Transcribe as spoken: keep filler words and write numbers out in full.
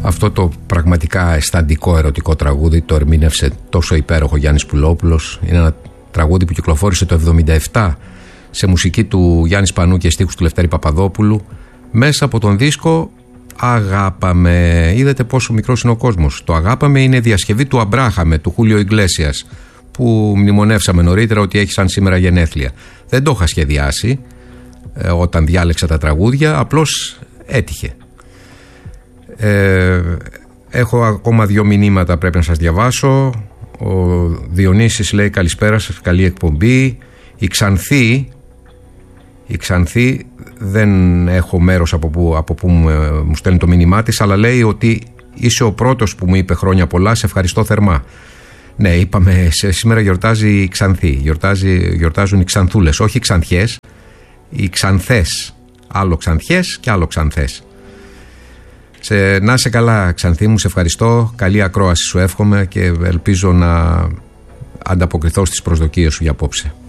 Αυτό το πραγματικά αισθαντικό ερωτικό τραγούδι το ερμήνευσε τόσο υπέροχο Γιάννης Πουλόπουλος. Είναι ένα τραγούδι που κυκλοφόρησε το εβδομήντα επτά σε μουσική του Γιάννη Σπανού και στίχους του Λευτέρη Παπαδόπουλου, μέσα από τον δίσκο Αγάπαμε. Είδατε πόσο μικρός είναι ο κόσμος. Το Αγάπαμε είναι διασκευή του Αμπράχαμε, του Χούλιο Ιγκλέσιας, που μνημονεύσαμε νωρίτερα ότι έχει σαν σήμερα γενέθλια. Δεν το είχα σχεδιάσει ε, όταν διάλεξα τα τραγούδια, απλώς έτυχε. Ε, έχω ακόμα δύο μηνύματα πρέπει να σας διαβάσω. Ο Διονύσης λέει καλησπέρα σας, καλή εκπομπή. Η Ξανθή, η Ξανθή δεν έχω μέρος από που, από που μου, μου στέλνει το μήνυμά της, αλλά λέει ότι είσαι ο πρώτος που μου είπε χρόνια πολλά, σε ευχαριστώ θερμά. Ναι, είπαμε, σε, σήμερα γιορτάζει η Ξανθή, γιορτάζει, γιορτάζουν οι Ξανθούλες, όχι οι Ξανθιές, οι Ξανθές. Άλλο Ξανθιές και άλλο Ξανθές. Σε, να είσαι καλά Ξανθή μου, σε ευχαριστώ, καλή ακρόαση σου εύχομαι και ελπίζω να ανταποκριθώ στις προσδοκίες σου για απόψε.